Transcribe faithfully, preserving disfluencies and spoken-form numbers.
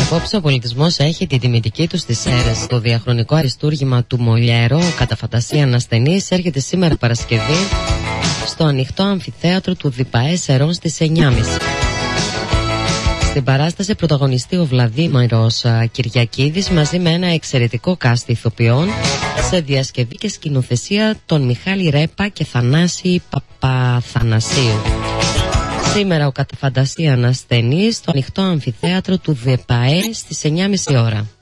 Απόψε ο πολιτισμός έχει την τιμητική του στις αίρες. Το διαχρονικό αριστούργημα του Μολιέρο, κατά φαντασία ανασθενής, έρχεται σήμερα Παρασκευή στο ανοιχτό αμφιθέατρο του ΔΙΠΑΕ Σερών στις εννιά και μισή. Στην παράσταση πρωταγωνιστεί ο Βλαδίμηρος Κυριακίδης μαζί με ένα εξαιρετικό κάστι ηθοποιών σε διασκευή και σκηνοθεσία των Μιχάλη Ρέπα και Θανάση Παπαθανασίου. Σήμερα ο κατά φαντασία ανασθενής στο ανοιχτό αμφιθέατρο του ΔΙΠΑΕ στις εννιά και μισή ώρα.